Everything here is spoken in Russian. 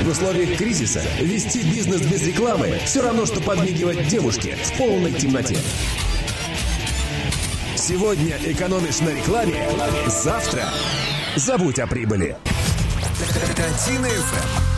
В условиях кризиса вести бизнес без рекламы все равно, что подмигивать девушке в полной темноте. Сегодня экономишь на рекламе, завтра забудь о прибыли. Катина FM.